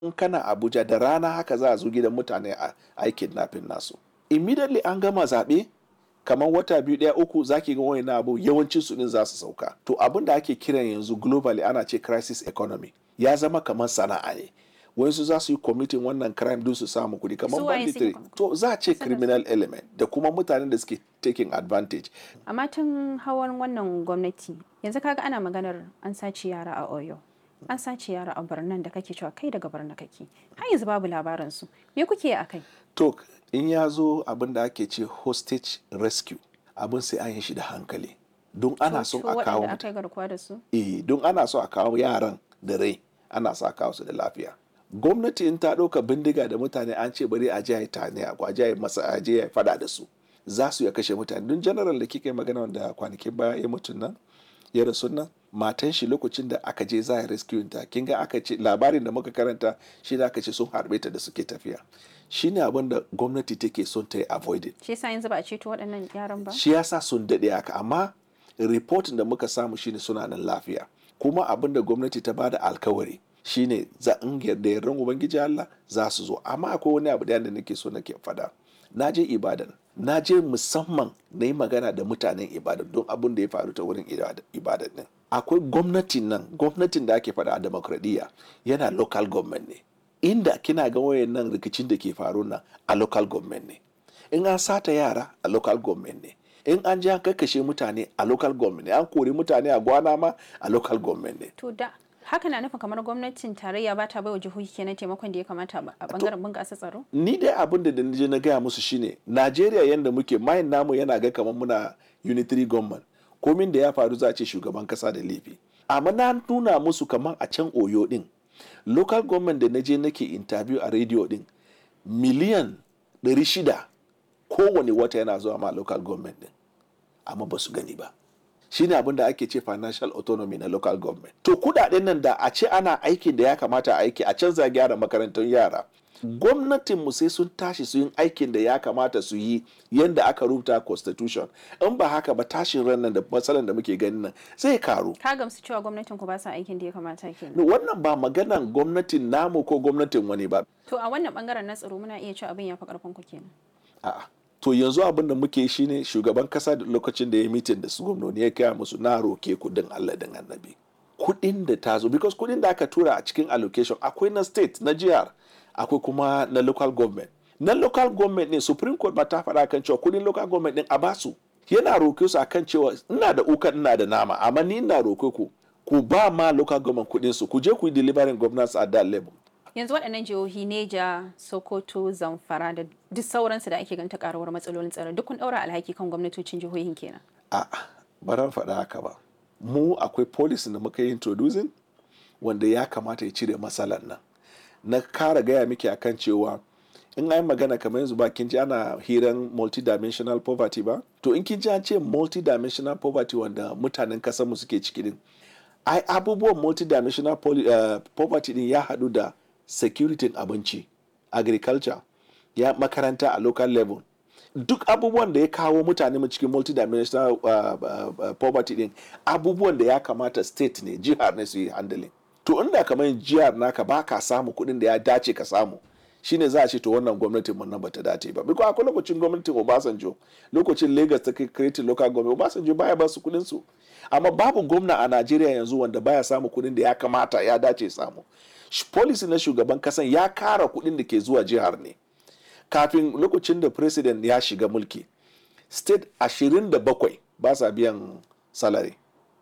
in kana Abuja da rana haka za a zo gidan mutane a yi kidnapping nasu. Immediately an gama zaɓe kamar wata biyu ɗaya uku zaki ga wani abu yawancin su din za su sauka. To abin da ake kiran yanzu globally ana ce crisis economy ya zama kamar sana'a ne. Wayansu za su yi committing wannan crime don su samu kuɗi kamar banditry. To za a ce criminal element da kuma mutanen da suke taking advantage. Amma tun hawan wannan gwamnati yanzu kaga ana maganar an sace yara a Oyo. An sace yara a Barnan da kake cewa kai daga Barna kake. Har yanzu babu labarin su. Me kuke a kai? To in ya zo abin da ake ce hostage rescue abin sai an yi shi da hankali. Don ana so a kawo aka yi garkuwa da su? don ana so a kawo yaran da rai ana so a kawo su da lafiya. Gwamnati in ta ɗauka bindiga da mutane an ce bari a je a tane a je a je a fada da su za su ya kashe mutane. Don general da kika yi magana wanda kwanakin baya ya mutu nan ya rasu nan matan shi lokacin da aka je za a rescue ta kin ga aka ce labarin da muka karanta shi da aka ce sun harbe ta da suke tafiya. Shi ne abin da gwamnati take son ta yi avoided. Shi yasa yanzu ba a ceto waɗannan yaran ba? Shi yasa sun daɗe haka amma reporting da muka samu shine suna nan lafiya. Kuma abin da gwamnati ta bada alkawari shine za in yarda yardan ubangiji Allah za su zo amma akwai wani abu da nake so nake fada. Na je Ibadan na je musamman na yi magana da mutanen Ibadan don abin da ya faru ta wurin Ibadan din. Akwai gwamnatin da ake fada a demokradiyya yana local government ne. Inda kina ga wayannan rikicin da ke faru nan a local government ne. In an sata yara a local government ne. In an je an kakkashe mutane a local government ne. An kori mutane a gwana ma a local government ne. To da haka na nufin kamar gwamnatin tarayya ba ta bai wa jihohi kenan taimakon da ya kamata a bangaren bunƙasa tsaro? Ni dai abin da je na gaya musu shine Najeriya yanda muke mayin namu yana ga kamar muna unitary government. Komin da ya faru za a ce shugaban kasa da laifi. Amma na nuna musu kamar a can Oyo din. Local government da na je nake interview a radio din miliyan 600 kowane wata yana zuwa ma local government din. Amma ba su gani ba. Shine abin da ake ce financial autonomy na local government. To kudaden nan da a ce ana aikin da ya kamata a aiki a canza gyara makarantun yara. Gwamnatinmu sai sun tashi su yin aikin da ya kamata su yi yadda aka rubuta constitution. In ba haka ba tashin ran nan da matsalan da muke ganin nan zai karu. Ka gamsu cewa gwamnatin ku ba sa aikin da ya kamata kenan. Wannan ba maganan gwamnatin namu ko gwamnatin wani ba. To a wannan bangaren na tsaro muna iya cewa abin ya fi karfin ku kenan. A'a. To yanzu abin da muke shi ne shugaban kasa da lokacin da ya mitin da su gwamnoni ya kaya musu na roke kudin Allah din annabi. Kudin da ta zo because kudin da aka tura a cikin allocation akwai na state na jihar akwai kuma na local government. Na local government ne Supreme Court ba ta faɗa kan cewa kudin local government din a basu. Yana roke su akan cewa ina da ukan ina da nama amma ni ina roke ku ba ma local government kudin su ku je ku yi delivering governance at that level. Yanzu waɗannan jihohi Neja, Sokoto, Zamfara da duk sauransu da ake ganta karuwar matsalolin tsaro duk kun ɗaura alhaki kan gwamnatocin jihohin kenan. A'a, ba ran faɗa haka ba. Mu akwai policy da muka yi introducing wanda ya kamata ya cire matsalar nan. Na kara gaya miki akan cewa in an magana kamar yanzu ba kin ji ana hiran multidimensional poverty ba? To in kin ji an ce multidimensional poverty wanda mutanen kasar mu suke ciki din. Ai abubuwan multidimensional poverty din ya haɗu da security abinci, agriculture, ya makaranta a local level. Duk abubuwan da ya kawo mutane mu cikin multidimensional poverty din abubuwan da ya kamata state ne, jihar ne su yi handling. To inda kamar jihar naka ba ka samu kuɗin da ya dace ka samu shine za a ce to wannan gwamnatin mun nan bata dace ba. Biko akwai lokacin gwamnatin Obasanjo, lokacin Lagos ta create local government, Obasanjo baya ba su kuɗin su. Amma babu gwamna a Najeriya yanzu wanda baya samu kuɗin da ya kamata ya dace samu. Policy na shugaban kasan ya kara kuɗin da ke zuwa jihar ne. Kafin lokacin da president ya shiga mulki, state 27 ba sa biyan salary.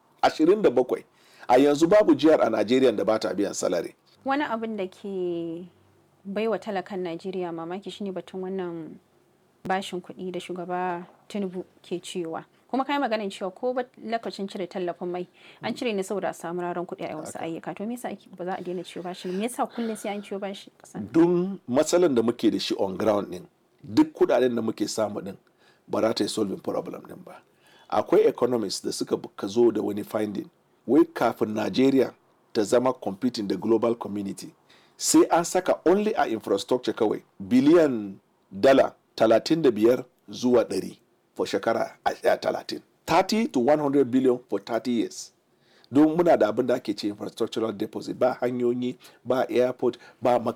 27. A yanzu babu jihar a Najeriya da ba ta biyan salary. Wani abin da ke baiwa talakan Najeriya mamaki shine batun wannan bashin kuɗi da shugaba Tinubu ke cewa. Kuma kai maganin cewa ko ba lokacin cire tallafin mai an cire ne saboda a samu raran kuɗi a wasu ayyuka to me yasa ba za a daina ciwo bashi me yasa kullum sai an ciwo bashi kasan don matsalan da muke da shi on ground din duk kudaden da muke samu din ba za ta yi solving problem din ba. Akwai economists da suka zo da wani finding wai kafin Nigeria ta zama competing da global community sai an saka only a infrastructure kawai biliyan dala 35 zuwa 100 for shekara 30. 30 to 100 billion for 30 years. Don muna da abin da ake ce infrastructural deposit ba hanyoyi ba airport ba